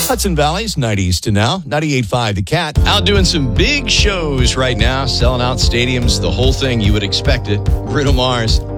Hudson Valley's 90s to now. 98.5 The Cat. Out doing some big shows right now, selling out stadiums, the whole thing. You would expect it. Bruno Mars.